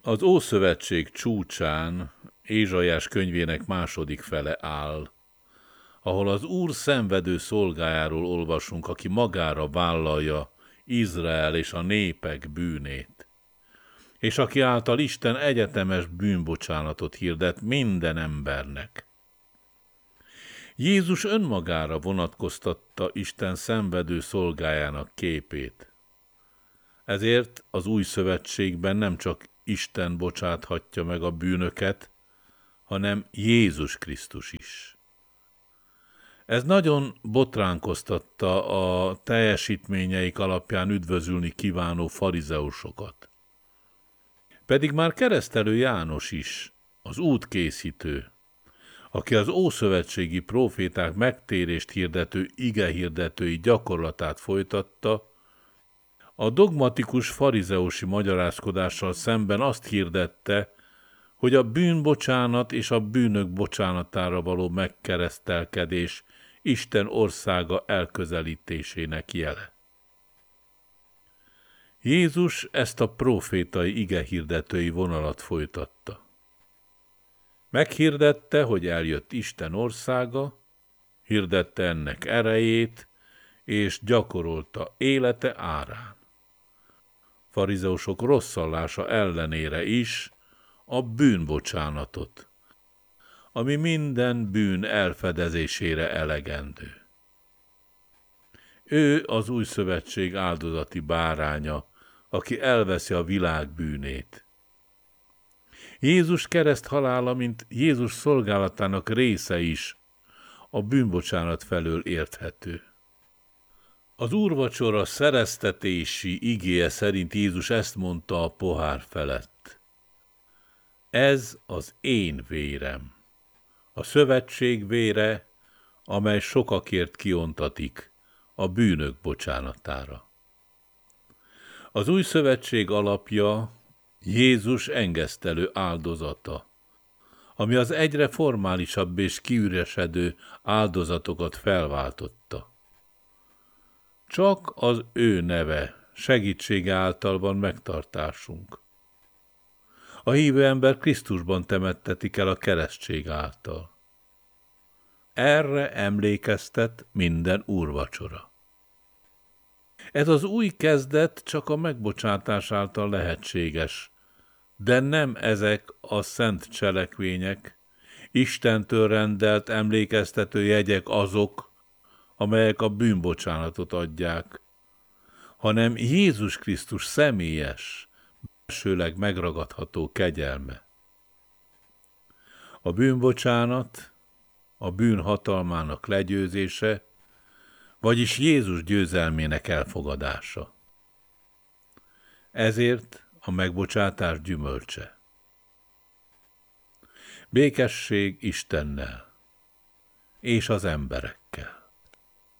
Az Ószövetség csúcsán Ézsaiás könyvének második fele áll, ahol az Úr szenvedő szolgájáról olvasunk, aki magára vállalja Izrael és a népek bűnét, és aki által Isten egyetemes bűnbocsánatot hirdet minden embernek. Jézus önmagára vonatkoztatta Isten szenvedő szolgájának képét. Ezért az új szövetségben nem csak Isten bocsáthatja meg a bűnöket, hanem Jézus Krisztus is. Ez nagyon botránkoztatta a teljesítményeik alapján üdvözülni kívánó farizeusokat. Pedig már keresztelő János is, az útkészítő, aki az ószövetségi próféták megtérést hirdető igehirdetői gyakorlatát folytatta, a dogmatikus farizeusi magyarázkodással szemben azt hirdette, hogy a bűnbocsánat és a bűnök bocsánatára való megkeresztelkedés Isten országa elközelítésének jele. Jézus ezt a prófétai igehirdetői vonalat folytatta. Meghirdette, hogy eljött Isten országa, hirdette ennek erejét, és gyakorolta élete árán. Farizeusok rosszallása ellenére is a bűnbocsánatot, ami minden bűn elfedezésére elegendő. Ő az új szövetség áldozati báránya, aki elveszi a világ bűnét. Jézus kereszthalála, mint Jézus szolgálatának része is, a bűnbocsánat felől érthető. Az úrvacsora szereztetési igéje szerint Jézus ezt mondta a pohár felett. Ez az én vérem, a szövetség vére, amely sokakért kiontatik a bűnök bocsánatára. Az új szövetség alapja Jézus engesztelő áldozata, ami az egyre formálisabb és kiüresedő áldozatokat felváltotta. Csak az ő neve, segítsége által van megtartásunk. A hívő ember Krisztusban temettetik el a keresztség által. Erre emlékeztet minden úrvacsora. Ez az új kezdet csak a megbocsátás által lehetséges, de nem ezek a szent cselekvények, Istentől rendelt emlékeztető jegyek azok, amelyek a bűnbocsánatot adják, hanem Jézus Krisztus személyes, belsőleg megragadható kegyelme. A bűnbocsánat, a bűn hatalmának legyőzése, vagyis Jézus győzelmének elfogadása. Ezért a megbocsátás gyümölcse. Békesség Istennel és az emberekkel.